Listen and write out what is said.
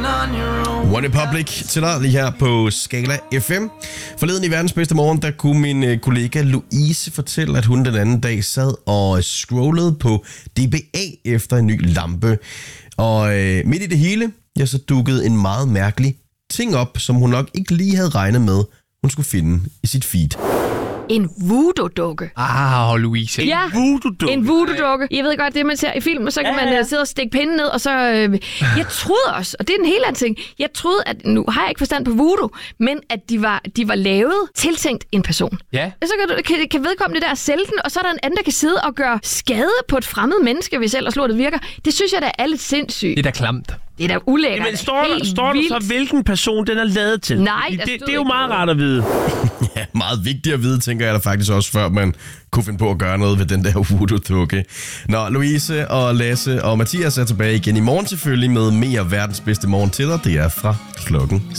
OneRepublic til dig lige her på Skala FM. Forleden i Verdens Bedste Morgen, der kunne min kollega Louise fortælle, at hun den anden dag sad og scrollede på DBA efter en ny lampe. Og midt i det hele, ja, så dukkede en meget mærkelig ting op, som hun nok ikke lige havde regnet med, hun skulle finde i sit feed. En voodoo-dukke. Louise. Ja, Voodoo-dukke. en voodoo-dukke. Jeg ved godt, det man ser i film, så kan man sidde og stikke pinden ned, og så... jeg troede også, og det er en helt anden ting, jeg troede, at nu har jeg ikke forstand på voodoo, men at de var lavet tiltænkt en person. Ja. Så kan vedkommende der sælge den, og så er der en anden, der kan sidde og gøre skade på et fremmed menneske, hvis ellers lortet virker. Det synes jeg da er lidt sindssygt. Det er da klamt. Det er da ulækkert. Men står der så, hvilken person den er lavet til? Nej, det er jo meget rart at vide. Ja, meget vigtigt at vide, tænker jeg da faktisk også, før man kunne finde på at gøre noget ved den der voodoo-dukke. Nå, Louise og Lasse og Mathias er tilbage igen i morgen selvfølgelig med mere Verdens Bedste Morgen til dig. Det er fra klokken